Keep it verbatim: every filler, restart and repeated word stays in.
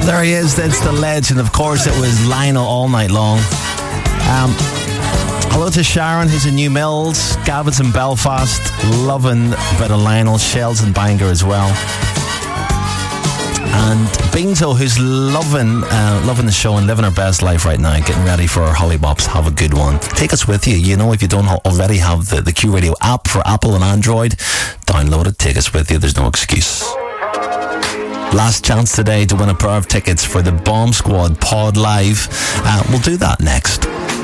There he is. That's the legend. Of course, it was Lionel all night long. Um, hello to Sharon, who's in New Mills. Gavin's in Belfast. Loving a bit of Lionel. Shell's in Bangor as well. And Beanzo, who's loving uh, loving the show and living her best life right now, getting ready for her Hollybops. Have a good one. Take us with you. You know, if you don't already have the, the Q Radio app for Apple and Android, download it. Take us with you. There's no excuse. Last chance today to win a pair of tickets for the Bomb Squad Pod Live. Uh, we'll do that next.